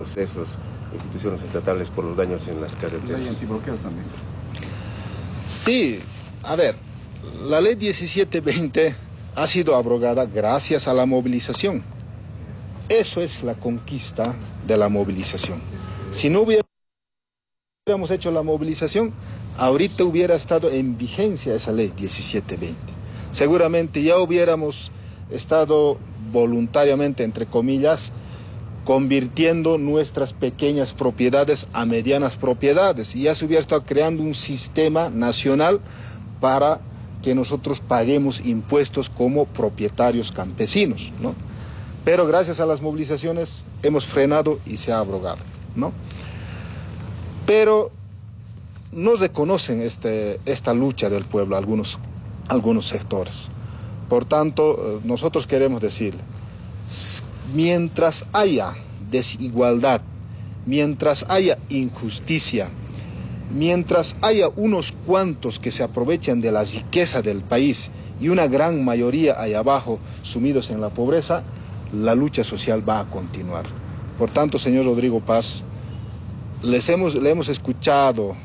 procesos, instituciones estatales por los daños en las carreteras. ¿Hay antibloqueos también? Sí, a ver, la ley 1720 ha sido abrogada gracias a la movilización. Eso es la conquista de la movilización. Si no hubiéramos hecho la movilización, ahorita hubiera estado en vigencia esa ley 1720. Seguramente ya hubiéramos estado voluntariamente, entre comillas, convirtiendo nuestras pequeñas propiedades a medianas propiedades y ya se hubiera estado creando un sistema nacional para que nosotros paguemos impuestos como propietarios campesinos, ¿no? Pero gracias a las movilizaciones hemos frenado y se ha abrogado, ¿no? Pero no reconocen esta lucha del pueblo algunos sectores. Por tanto, nosotros queremos decir, mientras haya desigualdad, mientras haya injusticia, mientras haya unos cuantos que se aprovechan de la riqueza del país y una gran mayoría allá abajo sumidos en la pobreza, la lucha social va a continuar. Por tanto, señor Rodrigo Paz, le hemos escuchado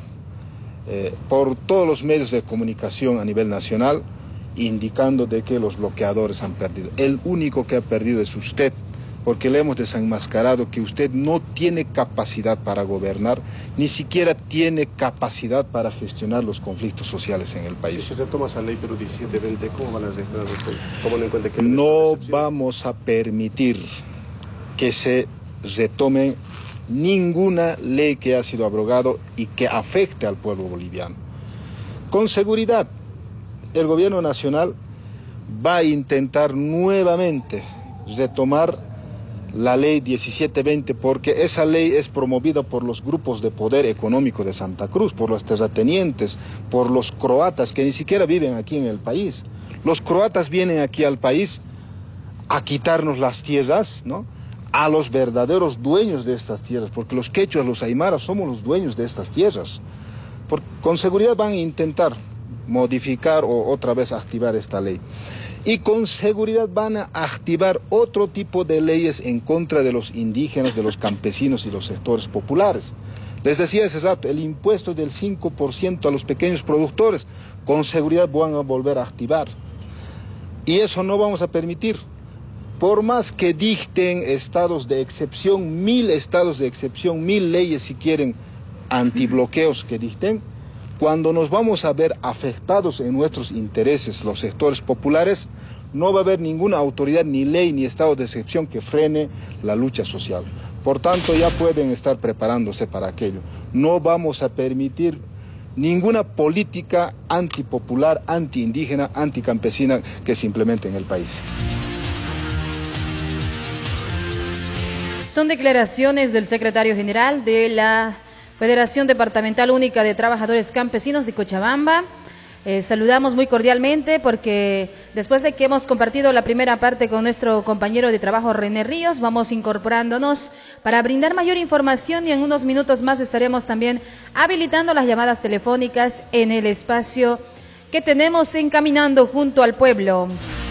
por todos los medios de comunicación a nivel nacional indicando de que los bloqueadores han perdido. El único que ha perdido es usted, porque le hemos desenmascarado que usted no tiene capacidad para gobernar, ni siquiera tiene capacidad para gestionar los conflictos sociales en el país. Si se retoma esa ley Perú 1720, ¿cómo van a reaccionar ustedes? ¿Tomando en cuenta que no vamos a permitir que se retome ninguna ley que ha sido abrogado y que afecte al pueblo boliviano. Con seguridad, el gobierno nacional va a intentar nuevamente retomar la ley 1720 porque esa ley es promovida por los grupos de poder económico de Santa Cruz, por los terratenientes, por los croatas que ni siquiera viven aquí en el país. Los croatas vienen aquí al país a quitarnos las tierras, ¿no?, a los verdaderos dueños de estas tierras, porque los quechuas, los aymaras somos los dueños de estas tierras. Con seguridad van a intentar modificar o otra vez activar esta ley. Y con seguridad van a activar otro tipo de leyes en contra de los indígenas, de los campesinos y los sectores populares. Les decía hace rato, el impuesto del 5% a los pequeños productores, con seguridad van a volver a activar. Y eso no vamos a permitir. Por más que dicten estados de excepción, 1000 estados de excepción, 1000 leyes si quieren, antibloqueos que dicten, cuando nos vamos a ver afectados en nuestros intereses, los sectores populares, no va a haber ninguna autoridad, ni ley, ni estado de excepción que frene la lucha social. Por tanto, ya pueden estar preparándose para aquello. No vamos a permitir ninguna política antipopular, antiindígena, anticampesina que se implemente en el país. Son declaraciones del secretario general de la Federación Departamental Única de Trabajadores Campesinos de Cochabamba. Saludamos muy cordialmente porque después de que hemos compartido la primera parte con nuestro compañero de trabajo René Ríos, vamos incorporándonos para brindar mayor información y en unos minutos más estaremos también habilitando las llamadas telefónicas en el espacio que tenemos encaminando junto al pueblo.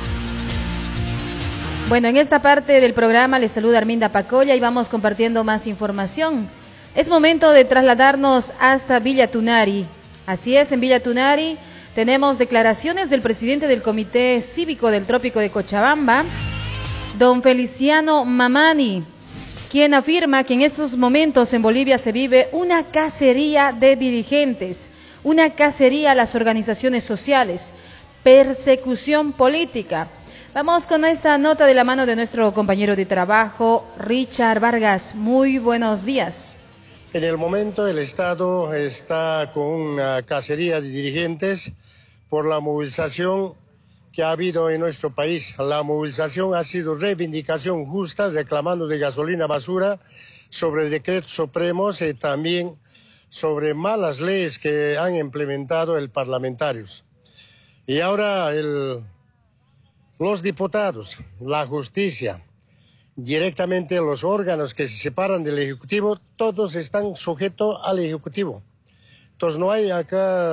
Bueno, en esta parte del programa les saluda Arminda Pacolla y vamos compartiendo más información. Es momento de trasladarnos hasta Villa Tunari. Así es, en Villa Tunari tenemos declaraciones del presidente del Comité Cívico del Trópico de Cochabamba, don Feliciano Mamani, quien afirma que en estos momentos en Bolivia se vive una cacería de dirigentes, una cacería a las organizaciones sociales, persecución política. Vamos con esta nota de la mano de nuestro compañero de trabajo, Richard Vargas. Muy buenos días. En el momento el Estado está con una cacería de dirigentes por la movilización que ha habido en nuestro país. La movilización ha sido reivindicación justa, reclamando de gasolina basura, sobre decretos supremos y también sobre malas leyes que han implementado el parlamentarios. Y ahora los diputados, la justicia, directamente los órganos que se separan del Ejecutivo, todos están sujetos al Ejecutivo. Entonces no hay acá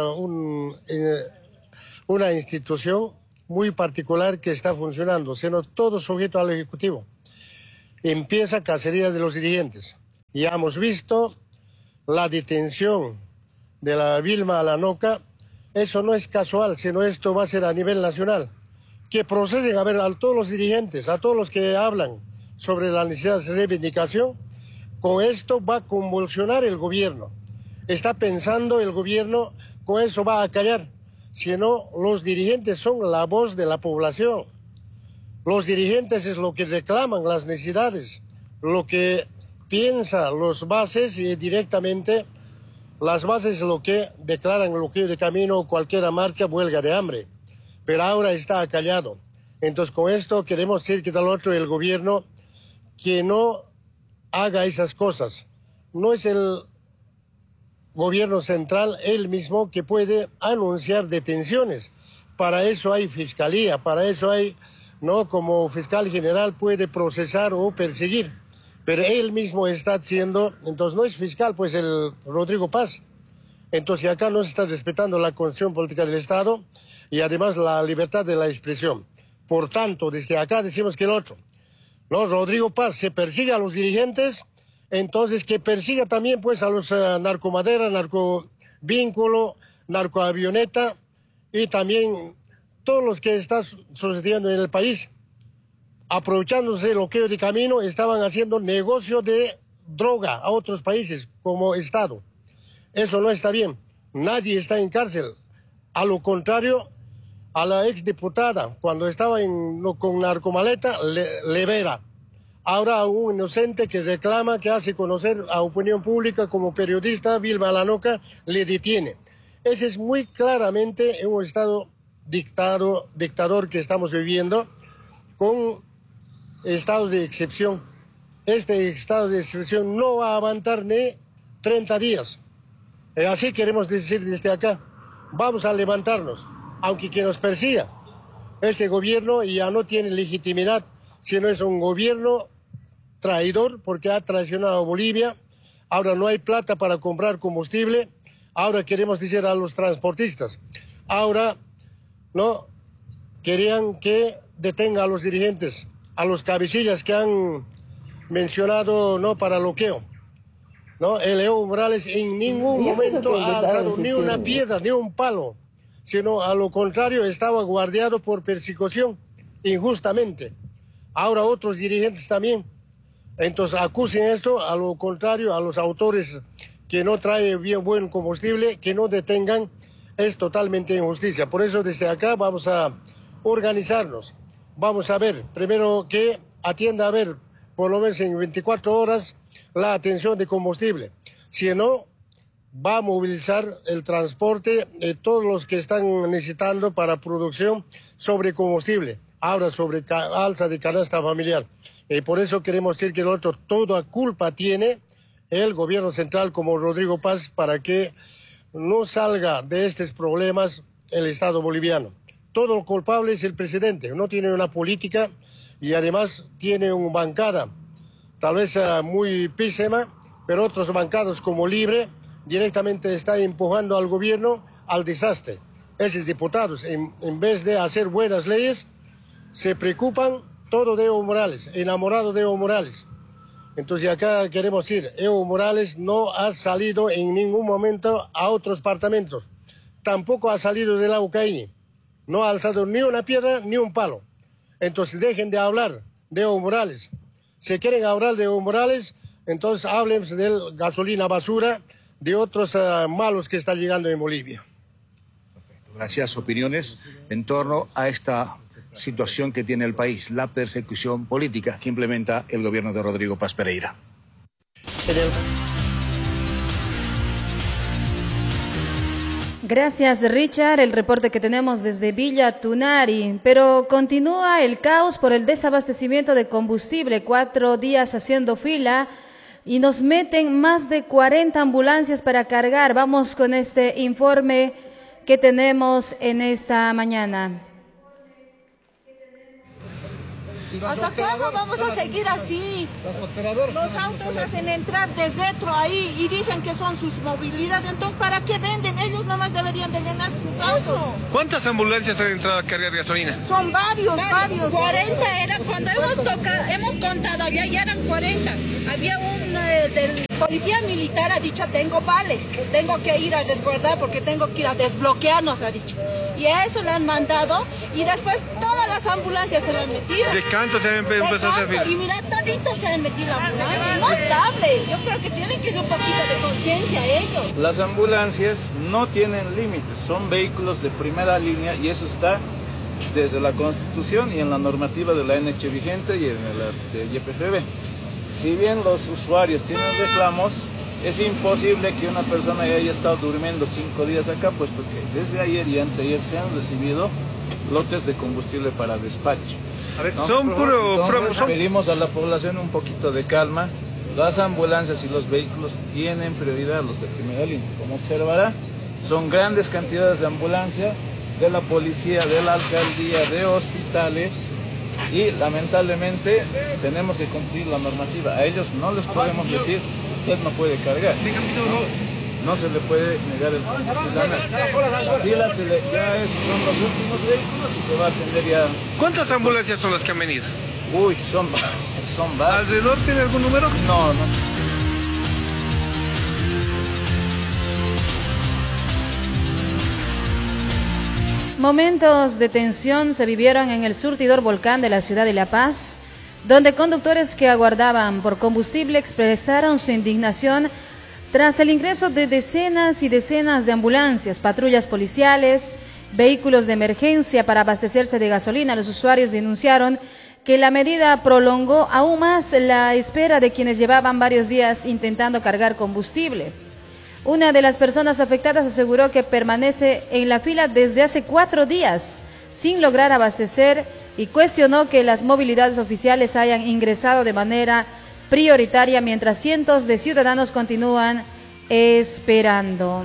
una institución muy particular que está funcionando, sino todo sujeto al Ejecutivo. Empieza cacería de los dirigentes. Ya hemos visto la detención de la Vilma Alanoca. Eso no es casual, sino esto va a ser a nivel nacional. Que proceden a ver a todos los dirigentes, a todos los que hablan sobre la necesidad de reivindicación. Con esto va a convulsionar el gobierno. Está pensando el gobierno, con eso va a callar. Sino los dirigentes son la voz de la población. Los dirigentes es lo que reclaman las necesidades, lo que piensan los bases y directamente las bases es lo que declaran bloqueo de camino, cualquier marcha, huelga de hambre. Pero ahora está callado. Entonces con esto queremos decir que tal otro el gobierno que no haga esas cosas. No es el gobierno central él mismo que puede anunciar detenciones. Para eso hay fiscalía, para eso hay, ¿no? Como fiscal general puede procesar o perseguir. Pero él mismo está haciendo, entonces no es fiscal, pues el Rodrigo Paz. Entonces acá no se está respetando la Constitución Política del Estado y además la libertad de la expresión. Por tanto, desde acá decimos que el otro, ¿no? Rodrigo Paz se persigue a los dirigentes, entonces que persiga también pues a los narcomadera, narcovínculo, narcoavioneta y también todos los que están sucediendo en el país. Aprovechándose del bloqueo de camino, estaban haciendo negocio de droga a otros países como Estado. Eso no está bien. Nadie está en cárcel. A lo contrario, a la exdiputada, cuando estaba con narcomaleta, libera. Ahora a un inocente que reclama, que hace conocer a opinión pública como periodista, Vilma Alanoca, le detiene. Ese es muy claramente un Estado dictador que estamos viviendo con estado de excepción. Este estado de excepción no va a aguantar ni 30 días. Así queremos decir desde acá, vamos a levantarnos, aunque quien nos persiga. Este gobierno ya no tiene legitimidad, sino es un gobierno traidor porque ha traicionado a Bolivia. Ahora no hay plata para comprar combustible. Ahora queremos decir a los transportistas. Ahora no querían que detenga a los dirigentes, a los cabecillas que han mencionado, no, para bloqueo. ¿No? El Evo Morales en ningún momento ha alzado ni una piedra, ni un palo, sino a lo contrario estaba guardiado por persecución injustamente. Ahora otros dirigentes también. Entonces acusen esto, a lo contrario, a los autores que no traen bien buen combustible, que no detengan, es totalmente injusticia. Por eso desde acá vamos a organizarnos. Vamos a ver, primero que atienda a ver, por lo menos en 24 horas, la atención de combustible. Si no, va a movilizar el transporte de todos los que están necesitando para producción sobre combustible. Ahora sobre alza de canasta familiar. Por eso queremos decir que el otro, toda culpa tiene el gobierno central como Rodrigo Paz para que no salga de estos problemas el Estado boliviano. Todo el culpable es el presidente, no tiene una política y además tiene una bancada, tal vez muy pésima, pero otros bancados como Libre directamente están empujando al gobierno al desastre. Esos diputados, en vez de hacer buenas leyes, se preocupan todo de Evo Morales, enamorado de Evo Morales. Entonces acá queremos decir, Evo Morales no ha salido en ningún momento a otros departamentos, tampoco ha salido de la Ucaíni. No ha alzado ni una piedra ni un palo. Entonces dejen de hablar de Evo Morales. Si quieren hablar de Evo Morales, entonces hablen de gasolina basura, de otros malos que están llegando en Bolivia. Gracias. Opiniones en torno a esta situación que tiene el país, la persecución política que implementa el gobierno de Rodrigo Paz Pereira. Gracias, Richard. El reporte que tenemos desde Villa Tunari. Pero continúa el caos por el desabastecimiento de combustible. 4 días haciendo fila y nos meten más de 40 ambulancias para cargar. Vamos con este informe que tenemos en esta mañana. ¿Hasta cuándo vamos a seguir así? Los autos hacen entrar de retro ahí y dicen que son sus movilidades. Entonces, ¿para qué venden? Ellos nomás deberían de llenar sus autos. ¿Cuántas ambulancias han entrado a cargar gasolina? Son varios. 40 era cuando hemos contado, ya eran 40. Había un del policía militar ha dicho, tengo que ir a resguardar porque tengo que ir a desbloquear, nos ha dicho. Y a eso le han mandado y después todas las ambulancias se le han metido. ¿De canto se han empezado a hacer? Y mira, toditos se han metido la ambulancia. No es estable. Yo creo que tienen que ser un poquito de conciencia ellos. Las ambulancias no tienen límites, son vehículos de primera línea y eso está desde la Constitución y en la normativa de la NH vigente y en la de YPFB. Si bien los usuarios tienen reclamos, es imposible que una persona haya estado durmiendo 5 días acá, puesto que desde ayer y anteayer se han recibido lotes de combustible para despacho. A ver, ¿no? son Entonces, pedimos a la población un poquito de calma. Las ambulancias y los vehículos tienen prioridad, los de primera línea. Como observará, son grandes cantidades de ambulancia, de la policía, de la alcaldía, de hospitales, y lamentablemente tenemos que cumplir la normativa. A ellos no les podemos decir, usted no puede cargar. No se le puede negar el combustible. La fila son los últimos vehículos y se va a atender ya. ¿Cuántas ambulancias son las que han venido? Uy, son varias. ¿Alrededor tiene algún número? No. Momentos de tensión se vivieron en el surtidor Volcán de la ciudad de La Paz, donde conductores que aguardaban por combustible expresaron su indignación tras el ingreso de decenas y decenas de ambulancias, patrullas policiales, vehículos de emergencia para abastecerse de gasolina. Los usuarios denunciaron que la medida prolongó aún más la espera de quienes llevaban varios días intentando cargar combustible. Una de las personas afectadas aseguró que permanece en la fila desde hace 4 días sin lograr abastecer y cuestionó que las movilidades oficiales hayan ingresado de manera prioritaria mientras cientos de ciudadanos continúan esperando.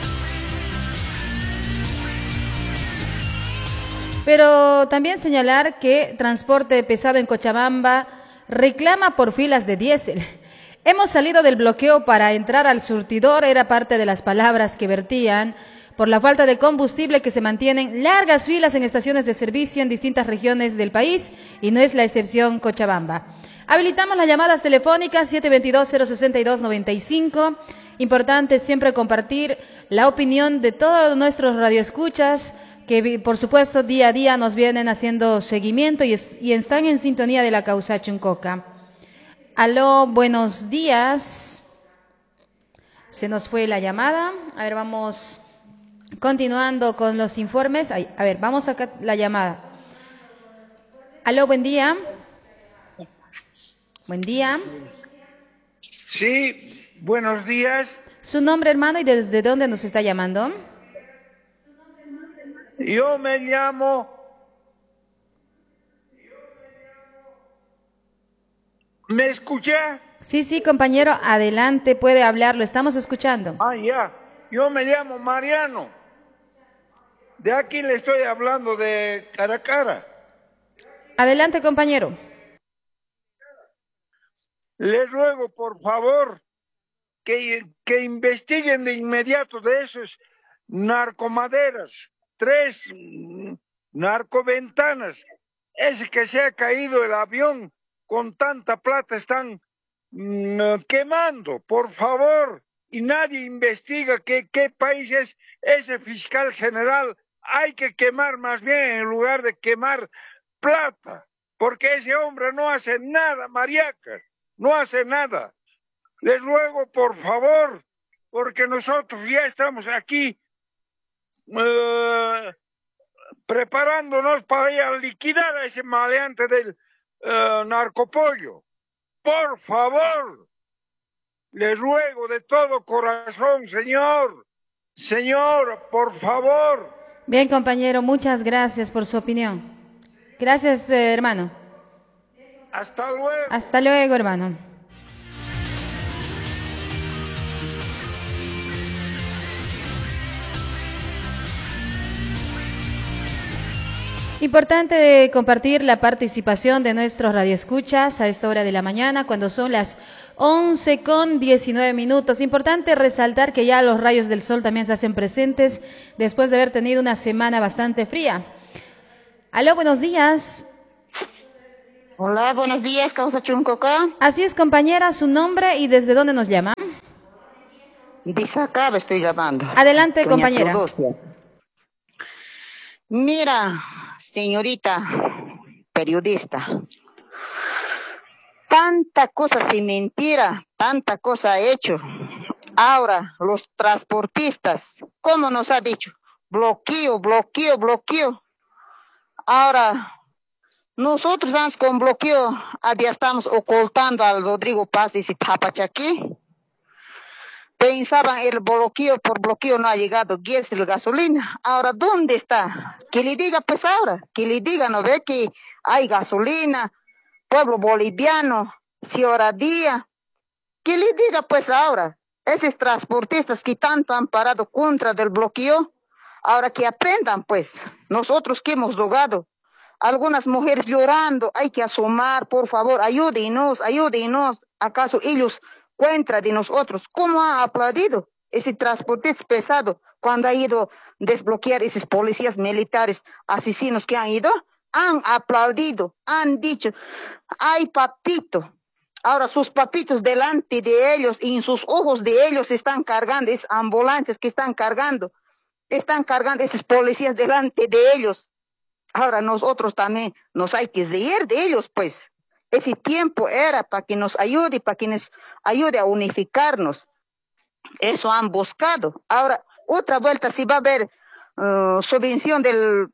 Pero también señalar que transporte pesado en Cochabamba reclama por filas de diésel. Hemos salido del bloqueo para entrar al surtidor, era parte de las palabras que vertían por la falta de combustible, que se mantienen largas filas en estaciones de servicio en distintas regiones del país y no es la excepción Cochabamba. Habilitamos las llamadas telefónicas 722-062-95. Importante siempre compartir la opinión de todos nuestros radioescuchas que por supuesto día a día nos vienen haciendo seguimiento y están en sintonía de la causa Chuncoca. Aló, buenos días. Se nos fue la llamada. A ver, vamos continuando con los informes. A ver, vamos acá la llamada. Aló, buen día. Buen día. Sí, buenos días. ¿Su nombre, hermano, y desde dónde nos está llamando? Yo me llamo... ¿Me escucha? Sí, compañero, adelante, puede hablar, lo estamos escuchando. Ya. Yo me llamo Mariano. De aquí le estoy hablando de Caracara. Adelante, compañero. Les ruego, por favor, que investiguen de inmediato de esos narcomaderas, 3 narcoventanas, ese que se ha caído el avión con tanta plata están quemando, por favor, y nadie investiga qué país es ese fiscal general. Hay que quemar más bien en lugar de quemar plata, porque ese hombre no hace nada, mariacas, no hace nada. Les ruego, por favor, porque nosotros ya estamos aquí preparándonos para ir a liquidar a ese maleante del narcopollo. Por favor, les ruego de todo corazón, señor, por favor. Bien, compañero, muchas gracias por su opinión. Gracias, hermano. Hasta luego. Hasta luego, hermano. Importante compartir la participación de nuestros radioescuchas a esta hora de la mañana, cuando son las 11:19. Importante resaltar que ya los rayos del sol también se hacen presentes después de haber tenido una semana bastante fría. Aló, buenos días. Hola, buenos días, causa Chuncoca. Así es, compañera, su nombre y desde dónde nos llama. Disacaba estoy llamando. Adelante, Doña compañera. Teodosia. Mira, señorita periodista, tanta cosa sin mentira, tanta cosa ha hecho. Ahora, los transportistas, ¿cómo nos ha dicho? Bloqueo, bloqueo, bloqueo. Ahora, nosotros antes con bloqueo había estamos ocultando al Rodrigo Paz y Tapachaquí. Pensaban el bloqueo por bloqueo no ha llegado la gasolina. Ahora, ¿dónde está? Que le diga pues ahora, que le diga, ¿no ve que hay gasolina? Pueblo boliviano, ciudadanía, que le diga pues ahora, esos transportistas que tanto han parado contra del bloqueo, ahora que aprendan pues, nosotros que hemos rogado, algunas mujeres llorando, hay que asomar, por favor, ayúdenos, ayúdenos, ¿acaso ellos contra de nosotros? ¿Cómo ha aplaudido ese transportista pesado cuando ha ido a desbloquear esos policías militares asesinos que han ido? Han aplaudido, han dicho, ay papito. Ahora sus papitos delante de ellos y en sus ojos de ellos están cargando esas ambulancias que están cargando esos policías delante de ellos. Ahora nosotros también nos hay que reír de ellos, pues. Ese tiempo era para que nos ayude, para que nos ayude a unificarnos. Eso han buscado. Ahora, otra vuelta, si va a haber subvención del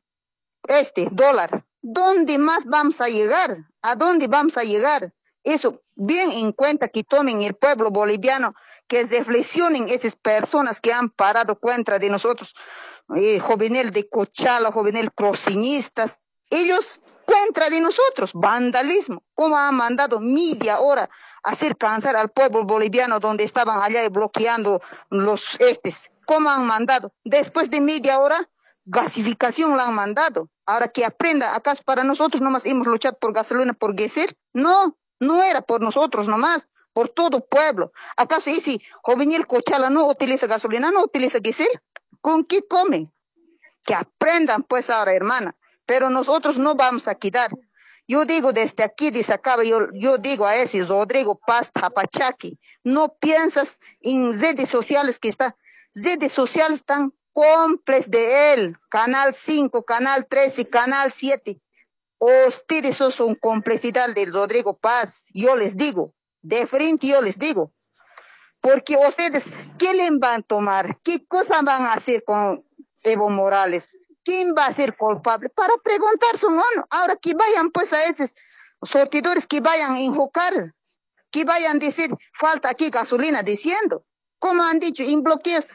dólar, ¿dónde más vamos a llegar? ¿A dónde vamos a llegar? Eso, bien en cuenta que tomen el pueblo boliviano, que reflexionen esas personas que han parado contra de nosotros, jovenel de Cochala, jovenel crocinistas, ellos contra de nosotros, vandalismo, como han mandado media hora a hacer cansar al pueblo boliviano donde estaban allá bloqueando los ¿cómo han mandado? Después de media hora, gasificación la han mandado. Ahora que aprenda, ¿acaso para nosotros nomás hemos luchado por gasolina, por Gesell? No, no era por nosotros nomás, por todo pueblo. ¿Acaso ese jovenil Cochala no utiliza gasolina, no utiliza Gesell? ¿Con qué comen? Que aprendan pues ahora, hermana. Pero nosotros no vamos a quedar. Yo digo desde aquí, desde acá, yo digo a ese Rodrigo Paz Tapachaki, no piensas en redes sociales redes sociales están cómplices de él, Canal 5, Canal 13 y Canal 7. Ustedes son complicidad del Rodrigo Paz, yo les digo, de frente yo les digo. Porque ustedes, ¿qué le van a tomar? ¿Qué cosa van a hacer con Evo Morales? ¿Quién va a ser culpable? Para preguntar su mano. Ahora que vayan pues a esos sortidores, que vayan a enjucar, que vayan a decir, falta aquí gasolina, diciendo. Como han dicho, en bloqueos,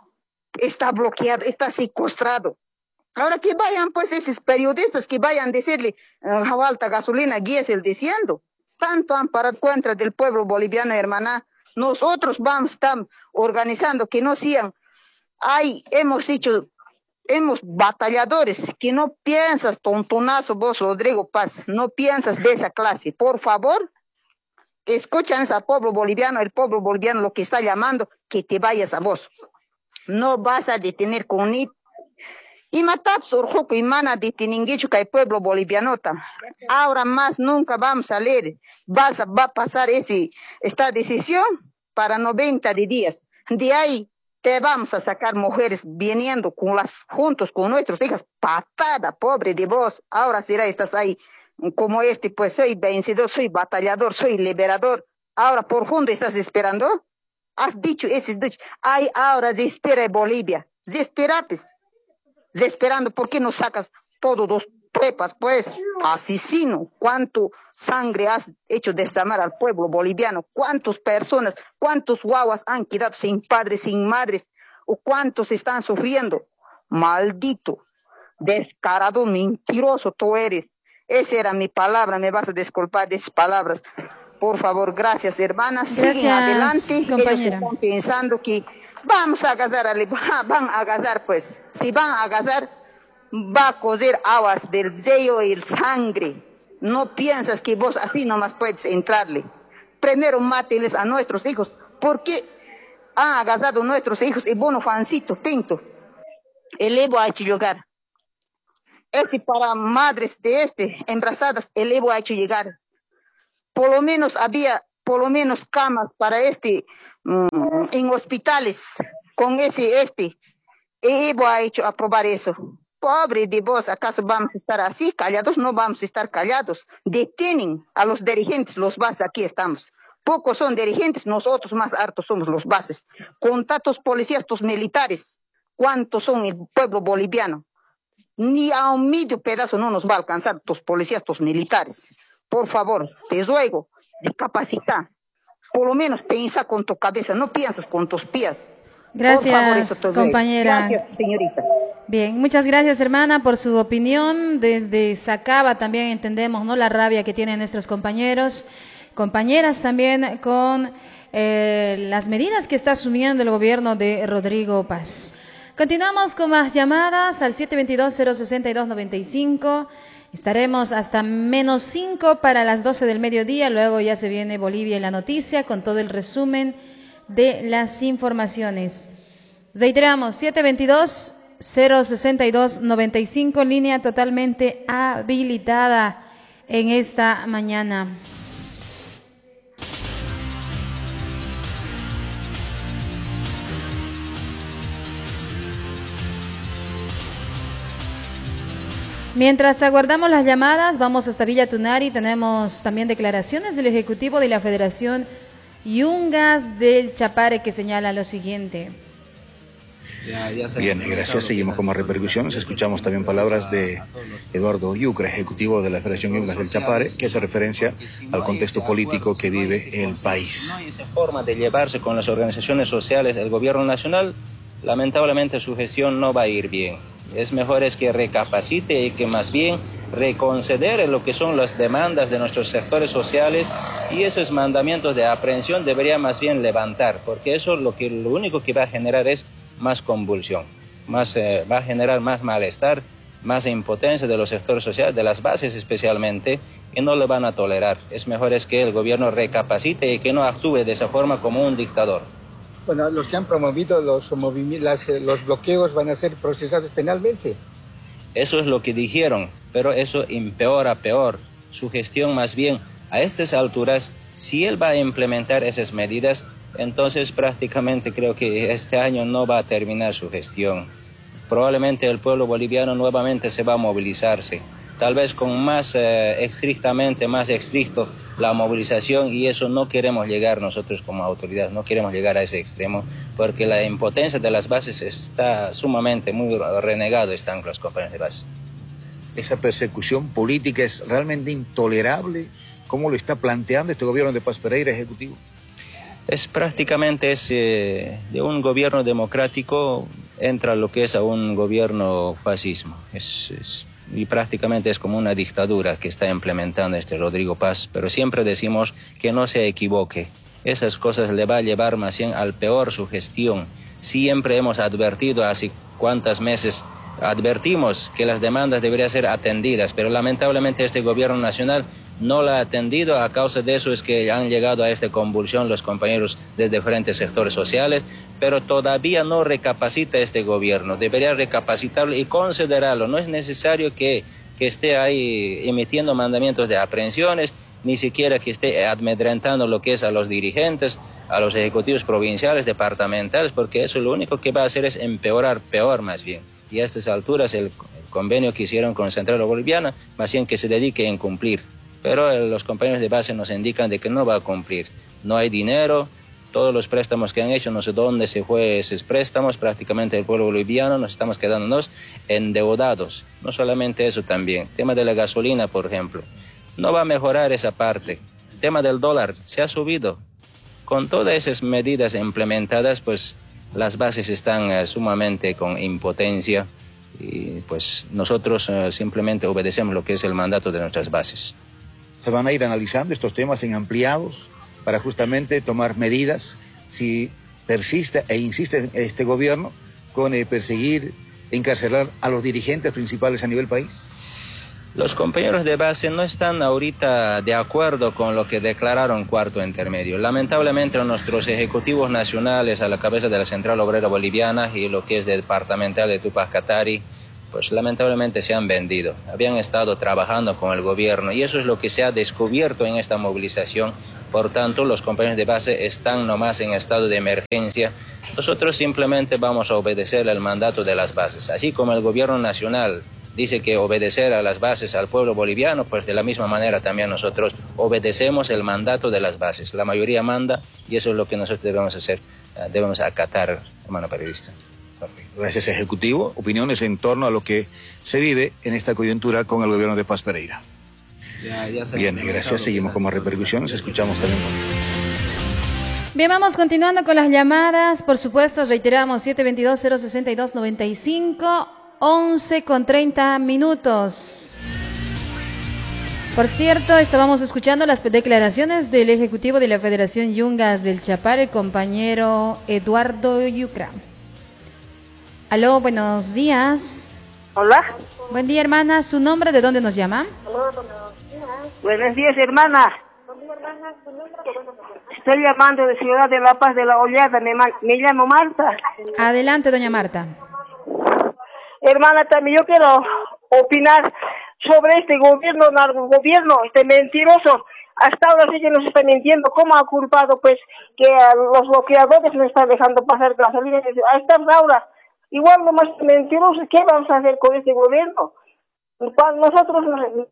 está bloqueado, está secuestrado. Ahora que vayan pues esos periodistas, que vayan a decirle, falta gasolina, Gesell, diciendo. Tanto han parado contra del pueblo boliviano, hermana. Nosotros vamos a estar organizando que no sean, hemos dicho, hemos batalladores, que no piensas, tontonazo vos, Rodrigo Paz, no piensas de esa clase. Por favor, escuchan al pueblo boliviano, el pueblo boliviano lo que está llamando, que te vayas a vos. No vas a detener con ni y matar surjuco y mana deteninguicho que el pueblo boliviano. Ahora más nunca vamos a leer, va a pasar esta decisión para 90 días. De ahí te vamos a sacar mujeres viniendo juntos con nuestros hijas, patada, pobre de vos. Ahora será, estás ahí como pues soy vencedor, soy batallador, soy liberador. Ahora por junto estás esperando. Has dicho ahora desespera Bolivia, desesperates, desesperando, ¿por qué no sacas todos los prepas, pues, asesino? ¿Cuánto sangre has hecho derramar al pueblo boliviano? ¿Cuántas personas, cuántos guaguas han quedado sin padres, sin madres? ¿O cuántos están sufriendo? Maldito, descarado, mentiroso tú eres. Esa era mi palabra, me vas a disculpar de esas palabras. Por favor, gracias, hermanas. Gracias, siguen adelante. compañera. Ellos están pensando que vamos a agazar, van a agazar, pues. Si van a agazar, va a coser aguas del sello y el sangre. No piensas que vos así nomás puedes entrarle. Primero mátenles a nuestros hijos. ¿Por qué han agazado nuestros hijos? Y bueno, Juancito Pinto, el Evo ha hecho llegar. Para madres de embarazadas, el Evo ha hecho llegar. Por lo menos había por lo menos camas para en hospitales, con y Evo ha hecho aprobar eso. Pobre de vos, ¿acaso vamos a estar así, callados? No vamos a estar callados. Detienen a los dirigentes, los bases, aquí estamos. Pocos son dirigentes, nosotros más hartos somos los bases. Con tantos policías, estos militares, ¿cuántos son el pueblo boliviano? Ni a un medio pedazo no nos va a alcanzar estos policías, estos militares. Por favor, te ruego de capacitar. Por lo menos piensa con tu cabeza, no piensas con tus pies. Gracias, compañera. Gracias, señorita. Bien, muchas gracias, hermana, por su opinión. Desde Sacaba también entendemos, ¿no?, la rabia que tienen nuestros compañeros, compañeras también con las medidas que está asumiendo el gobierno de Rodrigo Paz. Continuamos con más llamadas al 722-062-95. Estaremos hasta -5 para las 12 del mediodía. Luego ya se viene Bolivia y la noticia con todo el resumen de las informaciones. Reiteramos, 722-062-95, línea totalmente habilitada en esta mañana. Mientras aguardamos las llamadas, vamos hasta Villa Tunari. Tenemos también declaraciones del Ejecutivo de la Federación Yungas del Chapare que señala lo siguiente. Bien, gracias. Seguimos con más repercusiones. Escuchamos también palabras de Eduardo Yucra, ejecutivo de la Federación Yungas del Chapare, que hace referencia al contexto político que vive el país. No hay esa forma de llevarse con las organizaciones sociales del gobierno nacional. Lamentablemente su gestión no va a ir bien. Es mejor que recapacite y que más bien reconsidere lo que son las demandas de nuestros sectores sociales, y esos mandamientos de aprehensión debería más bien levantar, porque eso lo único que va a generar es más convulsión, va a generar más malestar, más impotencia de los sectores sociales, de las bases especialmente, y no lo van a tolerar. Es mejor que el gobierno recapacite y que no actúe de esa forma como un dictador. Bueno, los que han promovido los bloqueos van a ser procesados penalmente. Eso es lo que dijeron, pero eso empeora peor. Su gestión más bien, a estas alturas, si él va a implementar esas medidas, entonces prácticamente creo que este año no va a terminar su gestión. Probablemente el pueblo boliviano nuevamente se va a movilizarse, tal vez con más estrictamente, más estricto la movilización, y eso no queremos llegar nosotros como autoridad, no queremos llegar a ese extremo, porque la impotencia de las bases está sumamente muy renegado, están los compañeros de base. Esa persecución política es realmente intolerable. ¿Cómo lo está planteando este gobierno de Paz Pereira, ejecutivo? Es prácticamente de un gobierno democrático entra lo que es a un gobierno fascismo. Y prácticamente es como una dictadura que está implementando Rodrigo Paz, pero siempre decimos que no se equivoque. Esas cosas le va a llevar más bien al peor su gestión. Siempre hemos advertido, hace cuántos meses advertimos que las demandas deberían ser atendidas, pero lamentablemente este gobierno nacional no la ha atendido. A causa de eso es que han llegado a esta convulsión los compañeros de diferentes sectores sociales, pero todavía no recapacita este gobierno. Debería recapacitarlo y considerarlo. No es necesario que esté ahí emitiendo mandamientos de aprehensiones, ni siquiera que esté amedrentando lo que es a los dirigentes, a los ejecutivos provinciales, departamentales, porque eso lo único que va a hacer es empeorar peor más bien. Y a estas alturas el convenio que hicieron con Central Boliviana, más bien que se dedique a incumplir. Pero los compañeros de base nos indican de que no va a cumplir. No hay dinero, todos los préstamos que han hecho, no sé dónde se fue esos préstamos, prácticamente el pueblo boliviano nos estamos quedándonos endeudados. No solamente eso también, tema de la gasolina, por ejemplo, no va a mejorar esa parte. Tema del dólar, se ha subido. Con todas esas medidas implementadas, pues las bases están sumamente con impotencia, y pues nosotros simplemente obedecemos lo que es el mandato de nuestras bases. Se van a ir analizando estos temas en ampliados para justamente tomar medidas si persiste e insiste este gobierno con perseguir, encarcelar a los dirigentes principales a nivel país. Los compañeros de base no están ahorita de acuerdo con lo que declararon cuarto intermedio. Lamentablemente nuestros ejecutivos nacionales a la cabeza de la Central Obrera Boliviana y lo que es departamental de Tupac Katari, pues lamentablemente se han vendido. Habían estado trabajando con el gobierno y eso es lo que se ha descubierto en esta movilización, Por tanto, los compañeros de base están nomás en estado de emergencia. Nosotros simplemente vamos a obedecer el mandato de las bases. Así como el gobierno nacional dice que obedecer a las bases al pueblo boliviano, pues de la misma manera también nosotros obedecemos el mandato de las bases. La mayoría manda y eso es lo que nosotros debemos hacer, debemos acatar, hermano periodista. Gracias, Ejecutivo. Opiniones en torno a lo que se vive en esta coyuntura con el gobierno de Paz Pereira. Bien, gracias. Seguimos con más repercusiones. Escuchamos también. Bien, vamos continuando con las llamadas. Por supuesto, reiteramos 722-062-95, 11:30. Por cierto, estábamos escuchando las declaraciones del Ejecutivo de la Federación Yungas del Chapar, el compañero Eduardo Yucra. Aló, buenos días. Hola. Buen día, hermana. ¿Su nombre? ¿De dónde nos llama? Buenos días, hermana. Estoy llamando de Ciudad de La Paz de la Hollada. Me llamo Marta. Adelante, doña Marta. Hermana, también yo quiero opinar sobre este gobierno, narcogobierno, este mentiroso. Hasta ahora sí que nos está mintiendo. ¿Cómo ha culpado, pues, que a los bloqueadores le están dejando pasar gasolina? Hasta ahora, igual nomás mentiroso. ¿Qué vamos a hacer con este gobierno? Nosotros nos...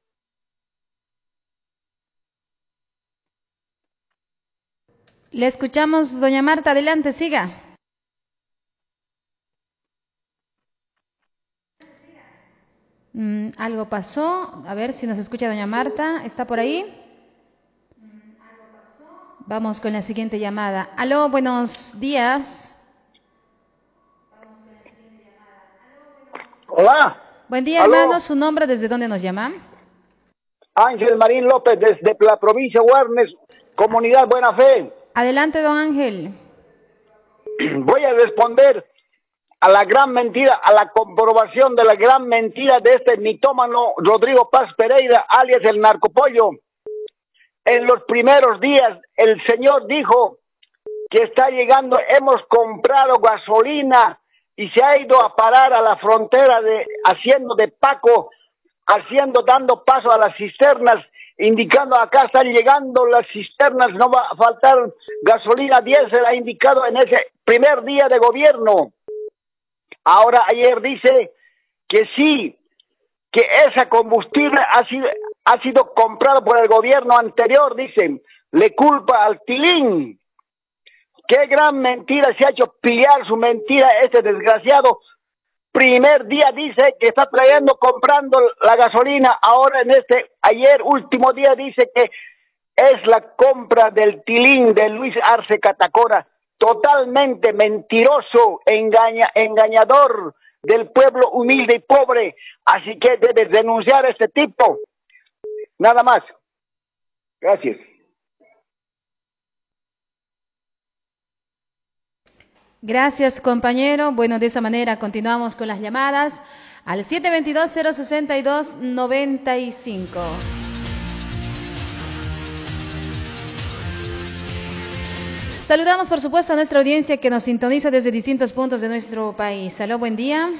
Le escuchamos, doña Marta, adelante, siga. Algo pasó, a ver si nos escucha doña Marta, ¿está por ahí? Vamos con la siguiente llamada. Aló, buenos días. Hola. Buen día, ¿Aló? hermano, ¿su nombre desde dónde nos llama? Ángel Marín López, desde la provincia de Guarnes, Comunidad Buena Fe. Adelante, don Ángel. Voy a responder a la gran mentira, a la comprobación de la gran mentira de este mitómano Rodrigo Paz Pereira, alias el narcopollo. En los primeros días, el señor dijo que está llegando, hemos comprado gasolina y se ha ido a parar a la frontera haciendo de Paco, dando paso a las cisternas, indicando acá están llegando las cisternas, no va a faltar gasolina diésel, ha indicado en ese primer día de gobierno. Ahora ayer dice que sí, que ese combustible ha sido comprado por el gobierno anterior, dicen, le culpa al Tilín. Qué gran mentira, se ha hecho pillar su mentira este desgraciado. Primer día dice que está comprando la gasolina, ahora ayer último día dice que es la compra del Tilín de Luis Arce Catacora. Totalmente mentiroso, engañador del pueblo humilde y pobre. Así que debes denunciar a este tipo. Nada más. Gracias. Gracias, compañero. Bueno, de esa manera continuamos con las llamadas al 722-062-95. Saludamos, por supuesto, a nuestra audiencia que nos sintoniza desde distintos puntos de nuestro país. Aló, buen día.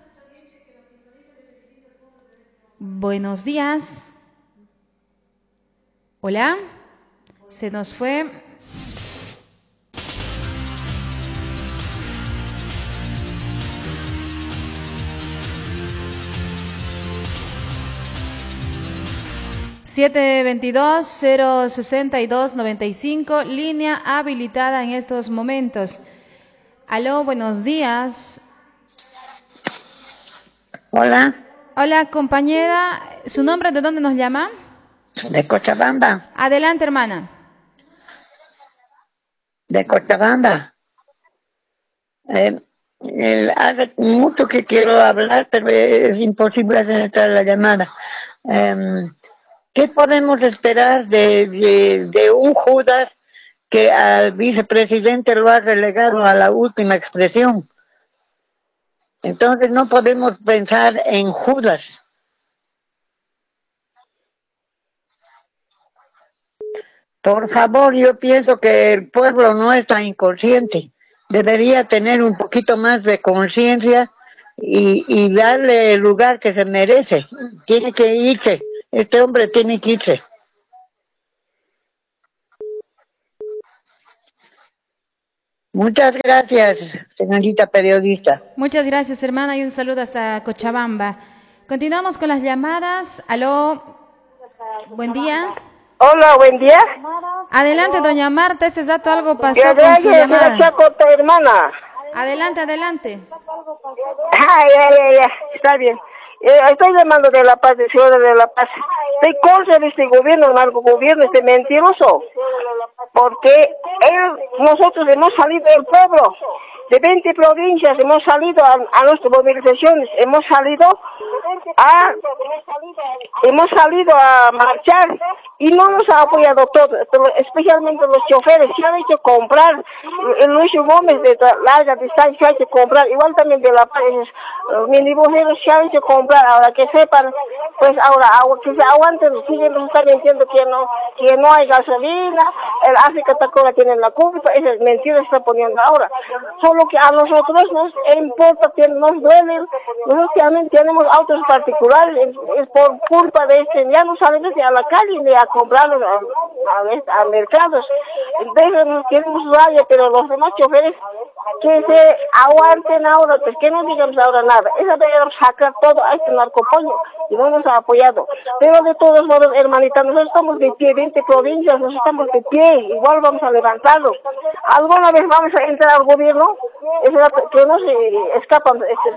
Buenos días. Hola. Se nos fue. (722-062-95), línea habilitada en estos momentos. Aló, buenos días. Hola. Hola, compañera. ¿Su nombre de dónde nos llama? De Cochabamba. Adelante, hermana. De Cochabamba. Hace mucho que quiero hablar, pero es imposible hacer entrar la llamada. ¿Qué podemos esperar de un Judas que al vicepresidente lo ha relegado a la última expresión? Entonces no podemos pensar en Judas. Por favor, yo pienso que el pueblo no es tan inconsciente. Debería tener un poquito más de conciencia y darle el lugar que se merece. Tiene que irse. Este hombre tiene que irse. Muchas gracias, señorita periodista. Muchas gracias, hermana, y un saludo hasta Cochabamba. Continuamos con las llamadas. Aló, buen día. Hola, buen día. Adelante, doña Marta, ese dato algo pasó Ya, con su ya, llamada. hermana. Adelante, adelante. Ya, está bien. Estoy llamando de La Paz, de Ciudad de La Paz. ¿De contra de este gobierno, narcogobierno, este mentiroso? Porque nosotros hemos salido del pueblo, de 20 provincias, hemos salido a nuestras movilizaciones, hemos salido a marchar y no nos ha apoyado todo, especialmente los choferes. Se han hecho comprar, Luis Gómez de larga distancia se ha hecho comprar, igual también de La Paz, minibuseros se han hecho comprar. Ahora que sepan, pues ahora que se aguanten, siguen nos están diciendo que no hay gasolina, el África Tacola tiene la culpa, esa mentira se está poniendo ahora. Solo que a nosotros nos importa, nos duele, nosotros también tenemos autos particulares, es por culpa de ya no salimos a la calle ni a comprarlos a mercados. Entonces nos queremos raya, pero los demás choferes que se aguanten ahora, pues que no digamos ahora nada. Esa debemos sacar todo a este narcopollo y no nos ha apoyado. Pero de todos modos, hermanita, nosotros estamos de pie, 20 provincias, nosotros estamos de pie, igual vamos a levantarlo. ¿Alguna vez vamos a entrar al gobierno? Que no se escapan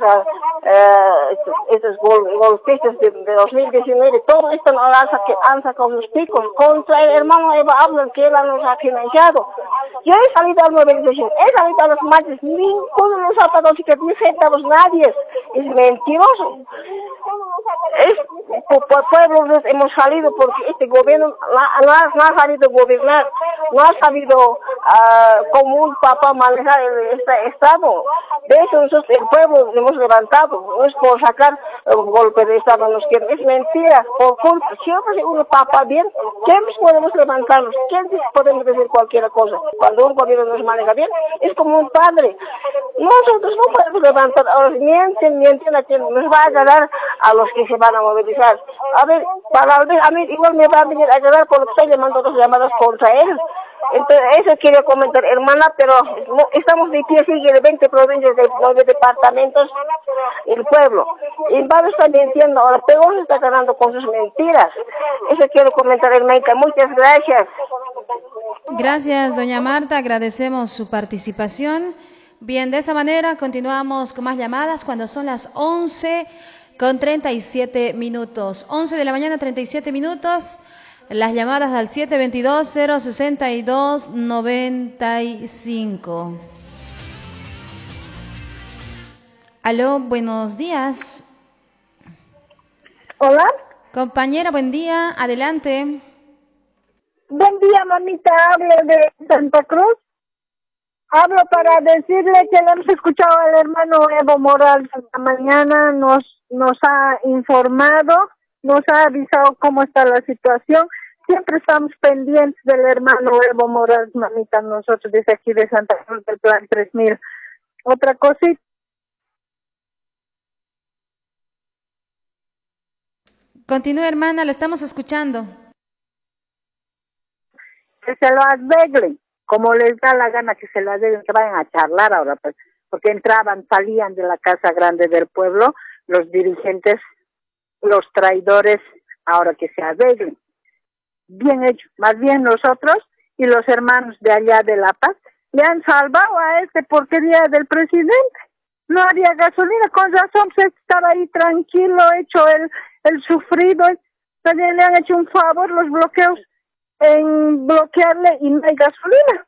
estos golpistas de 2019, todo esto han sacado sus picos contra el hermano Eva Abner, que él nos ha financiado. Yo he salido a la movilización, he salido a las marchas, ninguno nos ha pagado centavos, nadie. Es mentiroso. Por pueblos hemos salido porque este gobierno no ha sabido gobernar, no ha sabido como un papá manejar este estado. De eso nosotros el pueblo hemos levantado, no es por sacar un golpe de estado, nos quieren, es mentira, por culpa. Siempre uno papá bien, ¿quiénes podemos levantarnos? ¿Quiénes podemos decir cualquier cosa? Cuando un gobierno nos maneja bien, es como un padre. Nosotros no podemos levantar, ahora mienten a quien nos va a ganar a los que se van a movilizar. A ver, a mí igual me va a venir a ganar por lo que estoy llamando dos llamadas contra él. Entonces, eso quería comentar, hermana, pero no, estamos de pie, sigue de 20 provincias, de 9 departamentos, el pueblo. Y Pablo está mintiendo, ahora peor se está ganando con sus mentiras. Eso quiero comentar, hermanita. Muchas gracias. Gracias, doña Marta, agradecemos su participación. Bien, de esa manera continuamos con más llamadas cuando son las 11:37. 11 de la mañana, 37 minutos. Las llamadas al 722-062-95. Aló, buenos días. Hola. Compañera, buen día, adelante. Buen día, mamita, hablo de Santa Cruz. Hablo para decirle que le hemos escuchado al hermano Evo Morales esta mañana, nos ha informado, nos ha avisado cómo está la situación. Siempre estamos pendientes del hermano Evo Morales, mamita, nosotros desde aquí de Santa Cruz del Plan 3000. Otra cosita. Continúe, hermana, la estamos escuchando. Que se lo arreglen, como les da la gana que se lo arreglen, que vayan a charlar ahora, pues, porque entraban, salían de la Casa Grande del Pueblo, los dirigentes, los traidores, ahora que se arreglen. Bien hecho, más bien nosotros y los hermanos de allá de La Paz le han salvado a este porquería del presidente. No había gasolina, con razón se estaba ahí tranquilo, hecho el sufrido. También le han hecho un favor los bloqueos en bloquearle y no hay gasolina.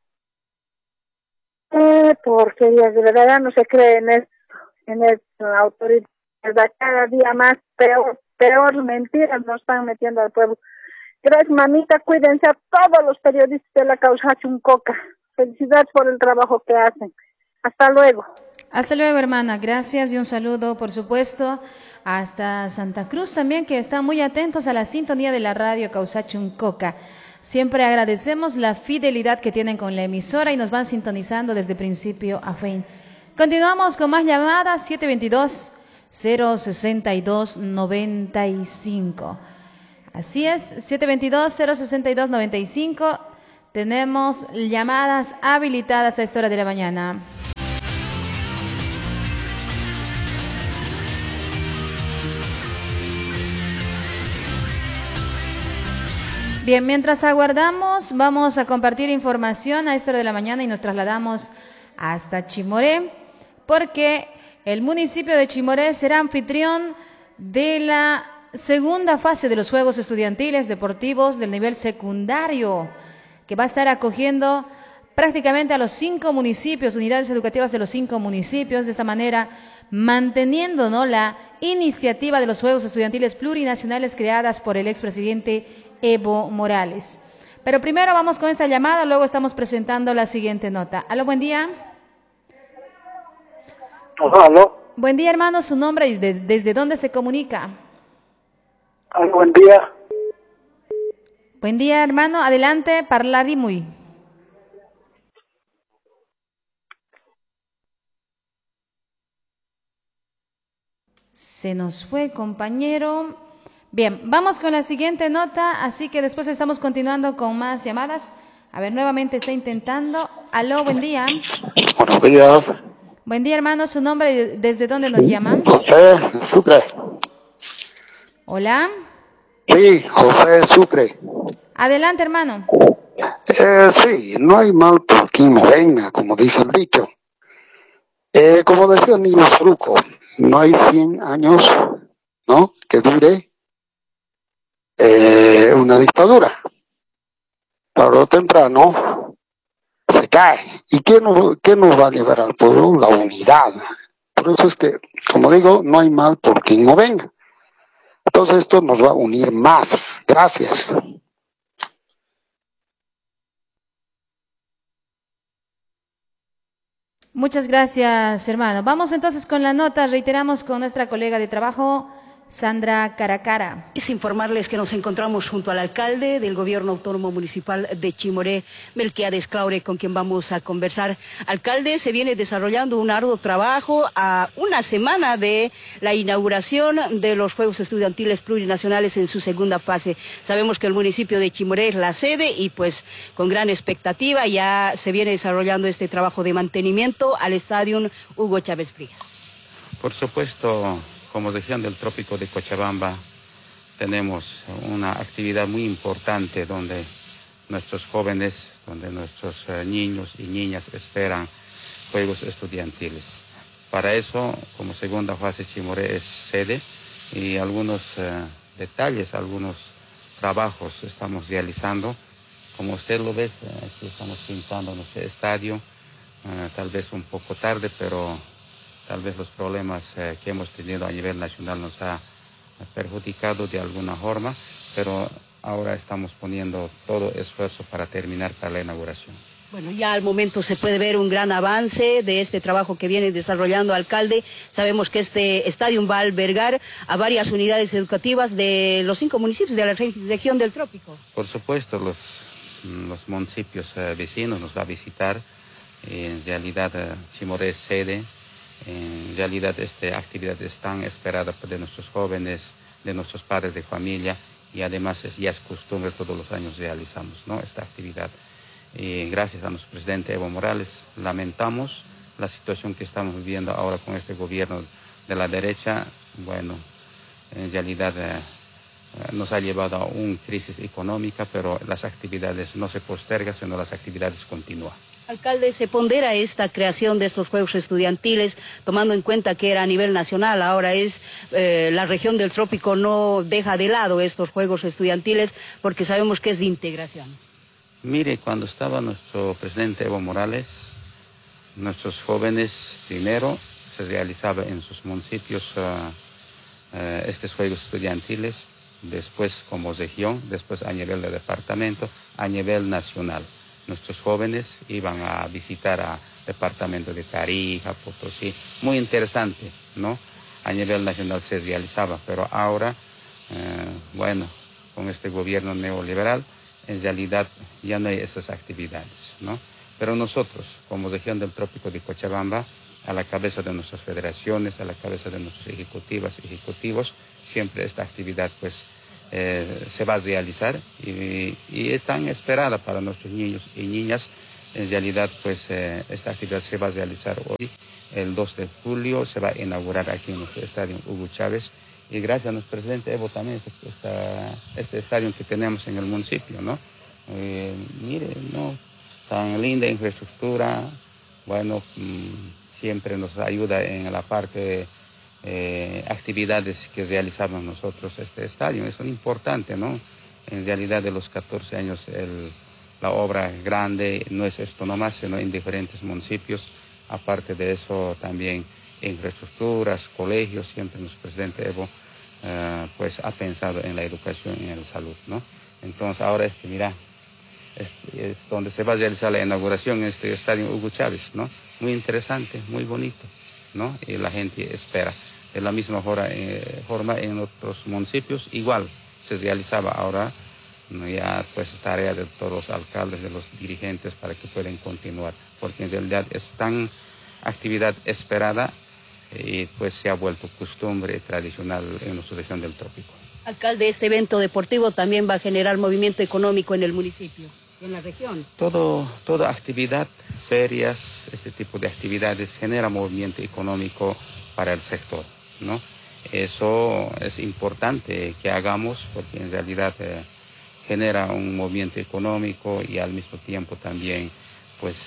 Porquería, de verdad ya no se cree en la autoridad. Cada día más peor mentiras nos están metiendo al pueblo. Gracias, mamita, cuídense a todos los periodistas de la causa Chuncoca. Felicidades por el trabajo que hacen. Hasta luego. Hasta luego, hermana. Gracias y un saludo, por supuesto, hasta Santa Cruz también, que están muy atentos a la sintonía de la radio Causa Chuncoca. Siempre agradecemos la fidelidad que tienen con la emisora y nos van sintonizando desde principio a fin. Continuamos con más llamadas, 722-062-95. Así es, 722-062-95. Tenemos llamadas habilitadas a esta hora de la mañana. Bien, mientras aguardamos, vamos a compartir información a esta hora de la mañana y nos trasladamos hasta Chimoré, porque el municipio de Chimoré será anfitrión de la segunda fase de los Juegos Estudiantiles Deportivos del nivel secundario, que va a estar acogiendo prácticamente a los 5 municipios, unidades educativas de los 5 municipios, de esta manera manteniendo, ¿no?, la iniciativa de los Juegos Estudiantiles Plurinacionales creadas por el expresidente Evo Morales. Pero primero vamos con esta llamada, luego estamos presentando la siguiente nota. Aló, buen día. Aló. Buen día, hermano, su nombre y desde dónde se comunica. Aló, buen día. Buen día, hermano, adelante, parladi muy. Se nos fue, compañero. Bien, vamos con la siguiente nota, así que después estamos continuando con más llamadas. A ver, nuevamente está intentando. Aló, buen día. Buenos días. Buen día, hermano, su nombre y desde dónde nos llama. José Sucre. Hola. Sí, José Sucre. Adelante, hermano. Sí, no hay mal por quien no venga, como dice el dicho. Como decía Nilo Fruco, no hay 100 años, ¿no?, que dure una dictadura. Tarde o temprano se cae. ¿Y qué nos va a llevar al pueblo? La unidad. Por eso es que, como digo, no hay mal por quien no venga. Entonces esto nos va a unir más. Gracias. Muchas gracias, hermano. Vamos entonces con la nota. Reiteramos con nuestra colega de trabajo, Sandra Caracara. Es informarles que nos encontramos junto al alcalde del Gobierno Autónomo Municipal de Chimoré, Melquiades Claure, con quien vamos a conversar. Alcalde, se viene desarrollando un arduo trabajo a una semana de la inauguración de los Juegos Estudiantiles Plurinacionales en su segunda fase. Sabemos que el municipio de Chimoré es la sede y pues con gran expectativa ya se viene desarrollando este trabajo de mantenimiento al estadio Hugo Chávez Frías. Por supuesto, como región del trópico de Cochabamba tenemos una actividad muy importante donde nuestros jóvenes, donde nuestros niños y niñas esperan juegos estudiantiles. Para eso, como segunda fase, Chimoré es sede y algunos detalles, algunos trabajos estamos realizando. Como usted lo ve, aquí estamos pintando nuestro estadio, tal vez un poco tarde, pero tal vez los problemas que hemos tenido a nivel nacional nos ha perjudicado de alguna forma, pero ahora estamos poniendo todo esfuerzo para terminar para la inauguración. Bueno, ya al momento se puede ver un gran avance de este trabajo que viene desarrollando, alcalde. Sabemos que este estadio va a albergar a varias unidades educativas de los 5 municipios de la región del trópico. Por supuesto, los municipios vecinos nos va a visitar. En realidad, Chimoré es sede. En realidad esta actividad es tan esperada de nuestros jóvenes, de nuestros padres de familia y además ya es costumbre, todos los años realizamos, ¿no?, esta actividad. Y gracias a nuestro presidente Evo Morales lamentamos la situación que estamos viviendo ahora con este gobierno de la derecha. Bueno, en realidad nos ha llevado a una crisis económica, pero las actividades no se postergan, sino las actividades continúan. Alcalde, se pondera esta creación de estos Juegos Estudiantiles, tomando en cuenta que era a nivel nacional, ahora es la región del trópico, no deja de lado estos Juegos Estudiantiles porque sabemos que es de integración. Mire, cuando estaba nuestro presidente Evo Morales, nuestros jóvenes primero se realizaba en sus municipios estos Juegos Estudiantiles, después como región, después a nivel de departamento, a nivel nacional. Nuestros jóvenes iban a visitar a departamento de Tarija, Potosí, muy interesante, ¿no? A nivel nacional se realizaba, pero ahora, bueno, con este gobierno neoliberal, en realidad ya no hay esas actividades, ¿no? Pero nosotros, como región del trópico de Cochabamba, a la cabeza de nuestras federaciones, a la cabeza de nuestros ejecutivos, siempre esta actividad pues se va a realizar y es tan esperada para nuestros niños y niñas. En realidad, pues esta actividad se va a realizar hoy, el 2 de julio, se va a inaugurar aquí en nuestro estadio Hugo Chávez. Y gracias a nuestro presidente Evo también, este estadio que tenemos en el municipio, ¿no? Mire, ¿no? Tan linda infraestructura, bueno, siempre nos ayuda en la parte actividades que realizamos nosotros este estadio. Eso es importante, ¿no? En realidad de los 14 años la obra grande no es esto nomás, sino en diferentes municipios. Aparte de eso también infraestructuras, colegios, siempre nuestro presidente Evo pues ha pensado en la educación y en la salud, ¿no? Entonces ahora mira, es donde se va a realizar la inauguración en este estadio Hugo Chávez, ¿no? Muy interesante, muy bonito, ¿no? Y la gente espera. De la misma forma en otros municipios igual se realizaba ahora, ¿no? Ya pues tarea de todos los alcaldes, de los dirigentes para que puedan continuar, porque en realidad es tan actividad esperada y pues se ha vuelto costumbre tradicional en nuestra región del trópico. Alcalde, este evento deportivo también va a generar movimiento económico en el municipio, en la región. Toda actividad, ferias, este tipo de actividades genera movimiento económico para el sector, ¿no? Eso es importante que hagamos porque en realidad genera un movimiento económico y al mismo tiempo también pues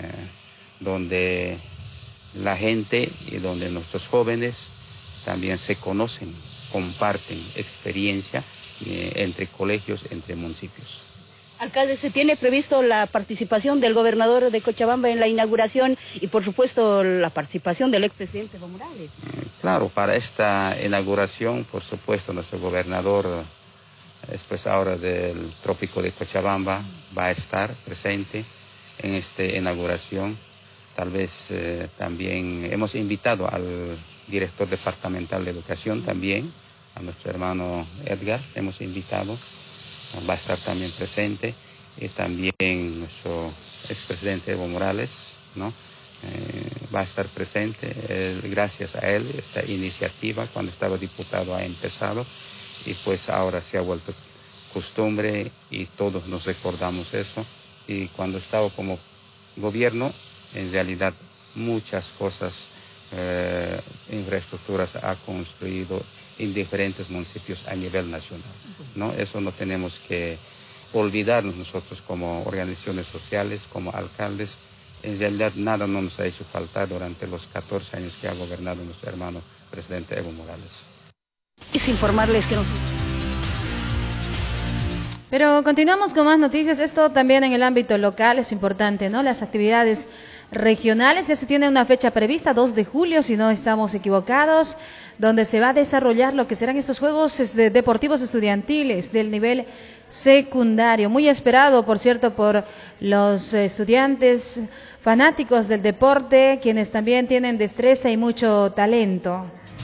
donde la gente y donde nuestros jóvenes también se conocen, comparten experiencia entre colegios, entre municipios. Alcalde, ¿se tiene previsto la participación del gobernador de Cochabamba en la inauguración y por supuesto la participación del expresidente Evo Morales? Claro, para esta inauguración, por supuesto, nuestro gobernador, después ahora del trópico de Cochabamba, va a estar presente en esta inauguración. Tal vez también hemos invitado al director departamental de educación también, a nuestro hermano Edgar, hemos invitado, va a estar también presente, y también nuestro expresidente Evo Morales, ¿no? Va a estar presente. Gracias a él, esta iniciativa, cuando estaba diputado, ha empezado, y pues ahora se ha vuelto costumbre y todos nos recordamos eso. Y cuando estaba como gobierno, en realidad muchas cosas, infraestructuras ha construido en diferentes municipios a nivel nacional, ¿no? Eso no tenemos que olvidarnos nosotros como organizaciones sociales, como alcaldes. En realidad nada no nos ha hecho faltar durante los 14 años que ha gobernado nuestro hermano presidente Evo Morales. Es informarles que nos... Pero continuamos con más noticias. Esto también en el ámbito local es importante, ¿no? Las actividades regionales, ya se tiene una fecha prevista, 2 de julio, si no estamos equivocados, donde se va a desarrollar lo que serán estos Juegos Deportivos Estudiantiles del nivel secundario. Muy esperado, por cierto, por los estudiantes fanáticos del deporte, quienes también tienen destreza y mucho talento.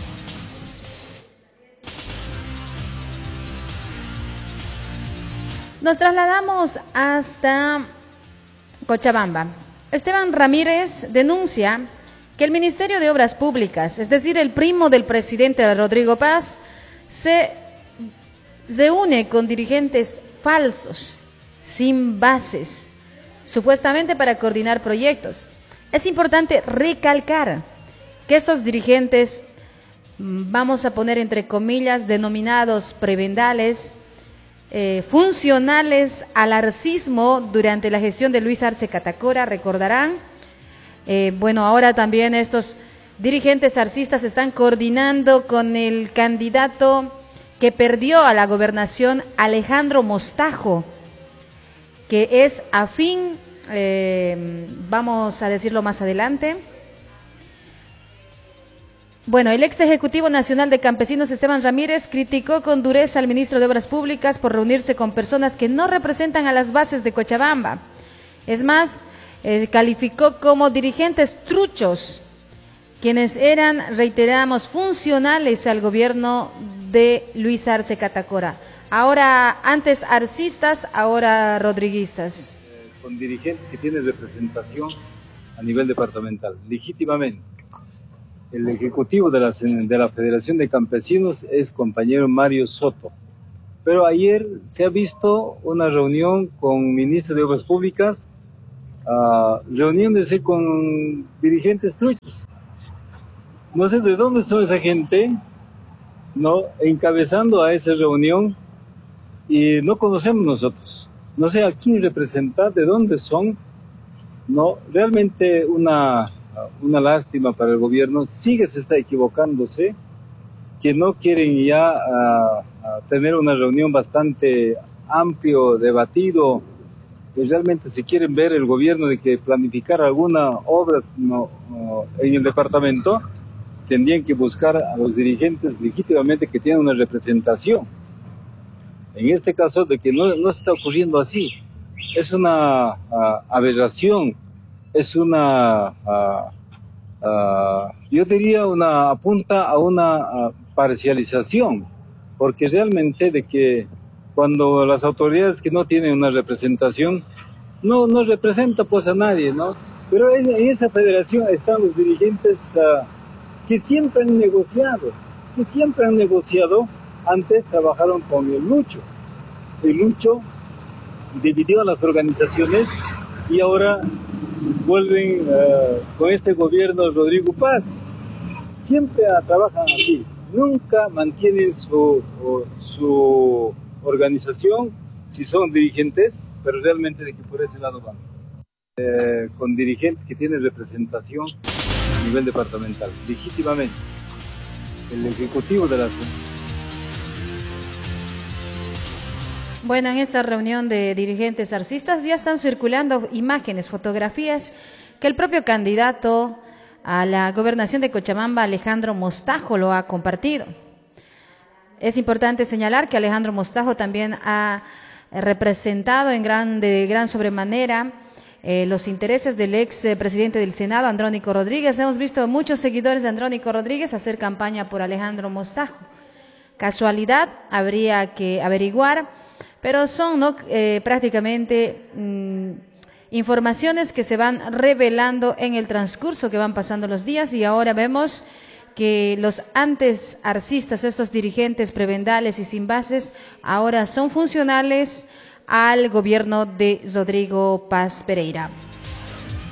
Nos trasladamos hasta Cochabamba. Esteban Ramírez denuncia que el Ministerio de Obras Públicas, es decir, el primo del presidente Rodrigo Paz, se une con dirigentes falsos, sin bases, supuestamente para coordinar proyectos. Es importante recalcar que estos dirigentes, vamos a poner entre comillas, denominados prebendales, funcionales al arcismo durante la gestión de Luis Arce Catacora, recordarán. Bueno, ahora también estos dirigentes arcistas están coordinando con el candidato que perdió a la gobernación, Alejandro Mostajo, que es afín, vamos a decirlo más adelante. Bueno, el ex Ejecutivo Nacional de Campesinos, Esteban Ramírez, criticó con dureza al ministro de Obras Públicas por reunirse con personas que no representan a las bases de Cochabamba. Es más, calificó como dirigentes truchos, quienes eran, reiteramos, funcionales al gobierno de Luis Arce Catacora. Ahora, antes arcistas, ahora rodriguistas. Con dirigentes que tienen representación a nivel departamental, legítimamente. El ejecutivo de la Federación de Campesinos es compañero Mario Soto, Pero ayer se ha visto una reunión con ministro de Obras Públicas, reuniéndose con dirigentes truchos. No sé de dónde son esa gente, ¿no? Encabezando a esa reunión, y no conocemos nosotros. No sé a quién representar, de dónde son, ¿no? Realmente una lástima para el gobierno. Se está equivocándose, que no quieren ya tener una reunión bastante amplio, debatido, que realmente se quieren ver el gobierno de que planificar algunas obras en el departamento, tendrían que buscar a los dirigentes legítimamente que tienen una representación. En este caso, de que no se está ocurriendo así, es una aberración, es yo diría apunta a una parcialización, porque realmente de que cuando las autoridades que no tienen una representación, no representa pues a nadie, ¿no? Pero en esa federación están los dirigentes que siempre han negociado, antes trabajaron con el Lucho. El Lucho dividió a las organizaciones y ahora vuelven con este gobierno Rodrigo Paz. Siempre trabajan así, nunca mantienen su organización si son dirigentes, pero realmente de que por ese lado van. Con dirigentes que tienen representación a nivel departamental, legítimamente. El ejecutivo de la zona. Bueno, en esta reunión de dirigentes arcistas ya están circulando imágenes, fotografías que el propio candidato a la gobernación de Cochabamba, Alejandro Mostajo, lo ha compartido. Es importante señalar que Alejandro Mostajo también ha representado de gran sobremanera los intereses del ex presidente del Senado, Andrónico Rodríguez. Hemos visto muchos seguidores de Andrónico Rodríguez hacer campaña por Alejandro Mostajo. Casualidad, habría que averiguar, pero son prácticamente informaciones que se van revelando en el transcurso que van pasando los días, y ahora vemos que los antes arcistas, estos dirigentes prebendales y sin bases, ahora son funcionales al gobierno de Rodrigo Paz Pereira.